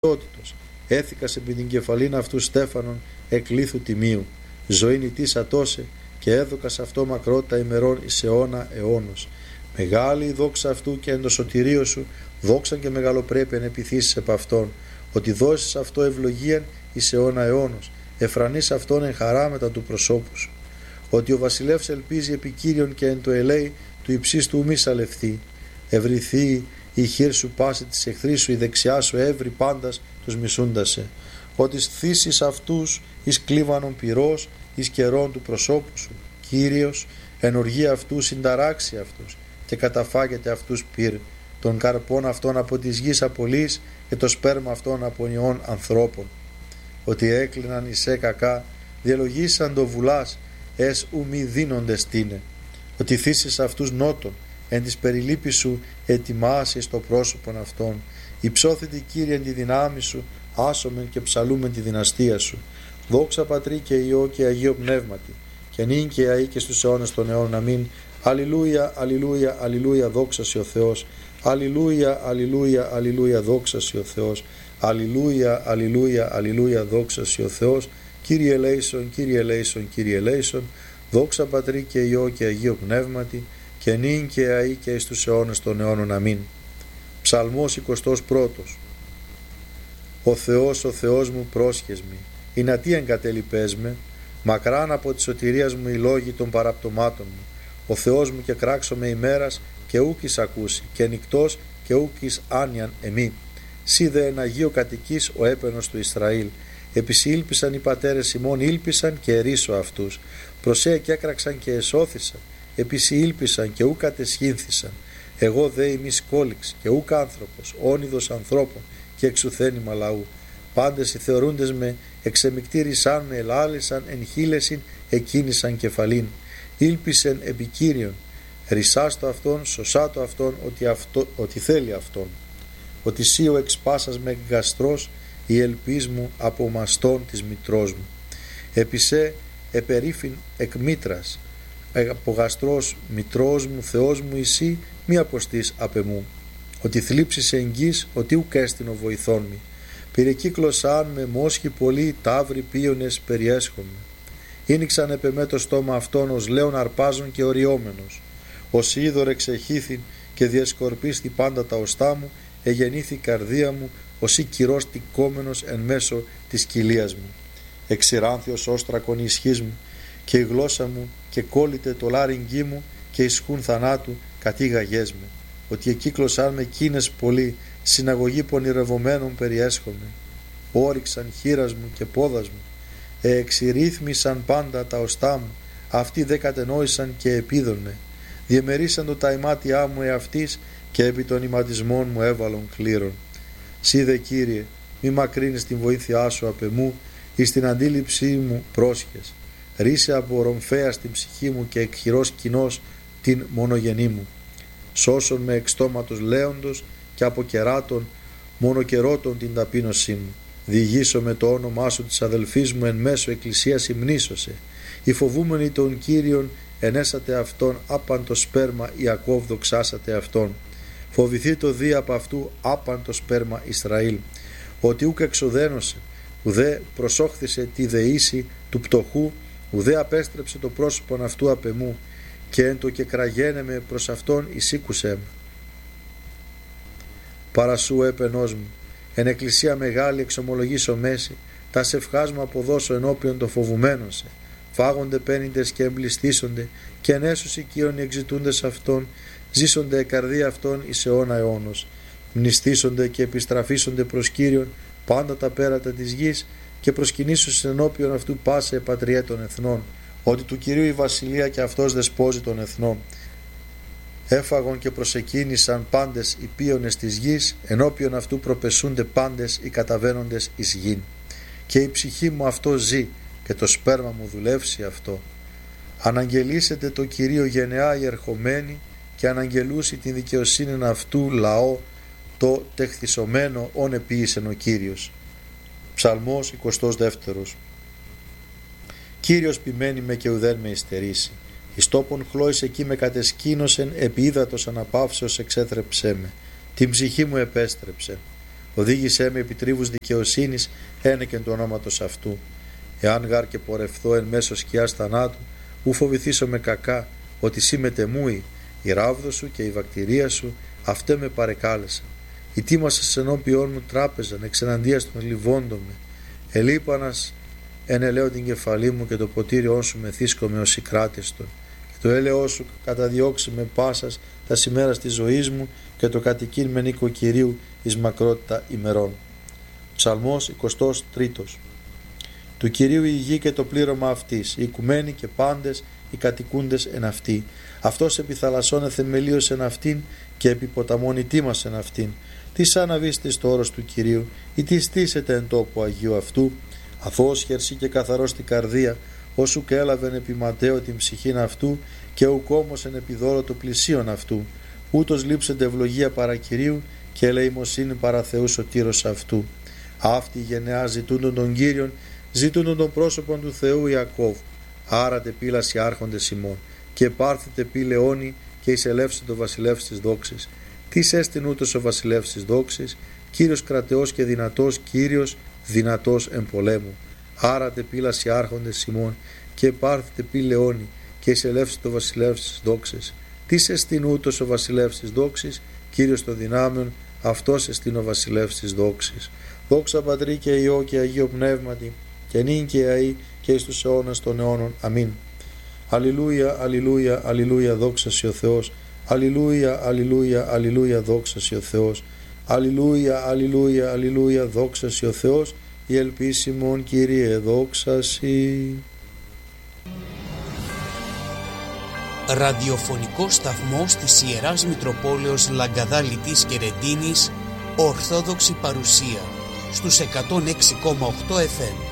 έθηκας επί την κεφαλήν αυτού στέφανον εκλήθου τιμίου. Ζωήν ητής ατώσε και έδωκας αυτό μακρότητα ημερών εις αιώνα αιώνος. Μεγάλη η δόξα αυτού και εν το σωτηρίο σου, δόξαν και μεγαλοπρέπειαν επιθύσεις επ' αυτόν, ότι δώσεις αυτό ευλογίαν εις αιώνα αιώνος, εφρανείς αυτόν εν χαρά μετά του προσώπου σου. Ότι ο βασιλεύς ελπίζει επί Κύριον και εν το ελέη του υψίστου μη σαλευθεί. Ευρυθεί η χείρ σου πάση της εχθρής σου, η δεξιά σου έβρι πάντας τους μισούντασε. Ότι θύσεις αυτούς εις κλίβανον πυρός, εις καιρών του προσώπου σου. Κύριος εν οργή αυτού συνταράξει αυτούς και καταφάγεται αυτούς πυρ, των καρπών αυτών από της γης απολύς και το σπέρμα αυτών από ιών ανθρώπων. Ότι έκλειναν εις κακά, διαλογήσαν το βουλάς, εσ ου μη δίνονται στήνε. Ότι θύσεις αυτούς νότων, εν της περιλήπης σου ετοιμάσεις το πρόσωπον αυτών. Υψώθητη Κύριε εν τη δυνάμει σου, άσομεν και ψαλούμεν τη δυναστεία σου. Δόξα Πατρί και Υιό και Αγίο Πνεύματι, και νυν και αεί και στους αιώνας των αιώνων. Αμήν. Αλληλούια, αλληλούια, αλληλούια, δόξα σοι ο Θεός. Αλληλούια, αλληλούια, αλληλούια, δόξα σοι ο Θεός. Αλληλούια, αλληλούια, αλληλούια, δόξα σοι ο Θεός. Κύριε ελέησον, Κύριε ελέησον, Κύριε ελέησον. Δόξα Πατρί και Υιό και Αγίο Πνεύματι, και νυν και αεί και εις τους αιώνας των αιώνων. Αμήν. Ψαλμός 21. Ο Θεός μου πρόσχεσμη, η να τι εγκατέλειπες με, μακράν από τη σωτηρίας μου οι λόγοι των παραπτωμάτων μου. Ο Θεός μου και κράξω με ημέρας και ούκης ακούσει, και νυκτός και ούκης άνοιαν εμή. Σύ δε εν Αγίο κατοικείς ο έπαινος του Ισραήλ. Επισή ήλπισαν οι πατέρες ημών, ήλπισαν και ερίσω αυτούς. Προσέ και έκραξαν και εσώθησαν. Επισή ήλπισαν και ούκ κατεσχύνθησαν. Εγώ δε ημί κόλυξ και ούκ άνθρωπος, όνειδος ανθρώπων και εξουθένημα λαού. Πάντες οι θεωρούντες με εξεμικτήρισαν με, ελάλησαν εν χείλεσιν, εκκίνησαν κεφαλήν. Ήλπισεν επί Κύριον, ρισάστο αυτόν, σωσάτο αυτόν, ότι θέλει αυτόν. Ότι σύ ο εξπάσας με γαστρός, η ελπίς μου από μαστών της μητρός μου. Επισέ επερίφην εκ μήτρας, από γαστρός μητρός μου, Θεός μου εσύ, μη αποστείς απ' εμού. Ότι θλίψεις εγγύς, ότι ουκ έστεινο βοηθόν μη. Πυρεκύκλωσαν με μόσχοι πολλοί, ταύροι πίονες περιέσχομαι. Ήνιξαν επ' εμέ το στόμα αυτόν, ως λέον αρπάζων και οριόμενος. Ως είδωρ εξεχήθην και διασκορπίστη πάντα τα οστά μου, εγεννήθη η καρδία μου, ως ή κυρός τικόμενος εν μέσω της κοιλίας μου. Εξηράνθιος όστρακον η ισχύς μου, και η γλώσσα μου και κόλλητε το λάριγγί μου, και ισχούν θανάτου κατήγαγές με. Ότι εκύκλωσαν με κίνες πολλοί, συναγωγή πονηρευομένων περιέσχομαι. Όριξαν χείρας μου και πόδας μου, εξηρύθμισαν πάντα τα οστά μου, αυτοί δε κατενόησαν και επίδων με. Διεμερίσαν το τα ημάτια μου εαυτής, και επί των ηματισμών μου έβαλον κλήρων. Σύ δε Κύριε, μη μακρύνεις την βοήθειά σου απ' εμού, εις την αντίληψή μου πρόσχες. Ρίσε από ρομφαία στην ψυχή μου και εκχειρός κοινός την μονογενή μου. Σώσον με εξ στόματος λέοντος και από κεράτων μονοκερότων την ταπείνωσή μου. Διηγήσω με το όνομά σου της αδελφής μου εν μέσω εκκλησίας υμνήσωσε. Οι φοβούμενοι των Κύριων ενέσατε αυτόν, άπαν το σπέρμα Ιακώβ δοξάσατε αυτόν. Φοβηθεί το δι από αυτού άπαν το σπέρμα Ισραήλ. Ότι ούκ εξοδένωσε, ουδέ προσόχθησε τη δεήση του πτωχού, ουδέ απέστρεψε το πρόσωπον αυτού απ' εμού, και εν το και κραγένε με προς αυτόν εισήκουσέ με. Παρασού έπαινός μου, εν εκκλησία μεγάλη εξομολογήσω μέση, τα σευχάς μου αποδώσω ενώπιον το φοβουμένων σε. Φάγονται πένιντες και εμπληστήσονται, και ενέσους οικείων οι εξητούντες αυτών, ζήσονται η καρδία αυτών εις αιώνα αιώνος. Μνηστήσονται και επιστραφήσονται προς Κύριον πάντα τα πέρατα της γης, και προσκυνήσουν ενώπιον αυτού πάσε πατριέ των εθνών, ότι του Κυρίου η βασιλεία και αυτός δεσπόζει των εθνών. Έφαγον και προσεκίνησαν πάντες οι πίονες της γης, ενώπιον αυτού προπεσούνται πάντες οι καταβαίνοντες εις γην. Και η ψυχή μου αυτό ζει, και το σπέρμα μου δουλεύσει αυτό. Αναγγελίσετε το Κυρίο γενεά οι ερχομένοι, και αναγγελούσι την δικαιοσύνη αυτού λαό, το τεχθισωμένο όν επίησεν ο Κύριος. Ψαλμός 22. Κύριος ποιμένη με και ουδέν με υστερήσει. Εις τόπον χλώης εκεί με κατεσκήνωσεν, επί ύδατος αναπαύσεως εξέθρεψέ με. Την ψυχή μου επέστρεψε. Οδήγησέ με επί τρίβους δικαιοσύνης, ένεκεν του ονόματος αυτού. Εάν γάρ και πορευθώ εν μέσω σκιάς θανάτου, ου φοβηθήσω με κακά, ότι σύ μετεμούει, η ράβδο σου και η βακτηρία σου, αυτέ με παρεκάλεσαν. Ητήμασες ενώπιόν μου τράπεζαν, εξεναντίας των λιβόντων με. Ελείπανας εν ελέω την κεφαλή μου και το ποτήριό σου μεθύσκομαι ως οι κράτηστον. Και το έλεό σου καταδιώξει με πάσας τα σημέρας της ζωής μου και το κατοικήν με νοικοκυρίου εις μακρότητα ημερών. Ψαλμός 23. Του Κυρίου η γη και το πλήρωμα αυτής, οι οικουμένοι και πάντες, οι κατοικούντες εν αυτή. Αυτός επί θαλασσών εθεμελίωσε εν αυτήν και επί ποταμών ητήμασε εν αυτήν. Τι σαν αβήστε στο όρος του Κυρίου, ή τι στήσετε εν τόπο Αγίου αυτού, αθώος χερσί και καθαρός την καρδία, όσου και έλαβεν επί ματέο την ψυχήν αυτού και ουκόμωσεν επί δώρο το πλησίον αυτού. Ούτως λείψεται ευλογία παρά Κυρίου και ελεημοσύνη παρά Θεού σωτήρος αυτού. Αυτοί οι γενεά ζητούντον τον Κύριον, ζητούντον τον πρόσωπον του Θεού Ιακώβ. Άρατε πύλας οι άρχοντες ημών, και πάρθετε πύ λεόνι και εισελεύσετε το βασιλεύς της δόξης. Τις έστειν ούτως ο βασιλεύς της δόξης, Κύριος κρατεός και δυνατός, Κύριος δυνατός εν πολέμου. Άρατε πύλας οι άρχοντες ημών, και πάρθετε πύ λεόνι και εισελεύσετε το βασιλεύς της δόξης. Τις έστειν ούτως ο βασιλεύς της δόξης, Κύριος των δυνάμεων, αυτός εστίν ο βασιλεύς της δόξης. Δόξα Πατρί και Υιό και Αγίο Πνεύματι, και νυν και αεί και εις τους αιώνας των αιώνων. Αμήν. Αλληλούια, αλληλούια, αλληλούια, δόξα σοι ο Θεός. Αλληλούια, αλληλούια, αλληλούια, δόξα σοι ο Θεός. Αλληλούια, αλληλούια, αλληλούια, δόξα σοι ο Θεός. Η ελπίσιμον Κύριε, δόξα σοι. Ραδιοφωνικός σταθμός της Ιεράς Μητροπόλεως Λαγκαδάλητης και Ρεντίνης, Ορθόδοξη παρουσία στους 106,8 FM.